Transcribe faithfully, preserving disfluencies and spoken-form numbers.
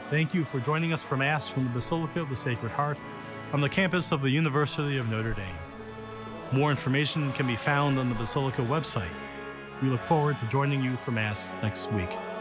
Thank you for joining us for Mass from the Basilica of the Sacred Heart on the campus of the University of Notre Dame. More information can be found on the Basilica website. We look forward to joining you for Mass next week.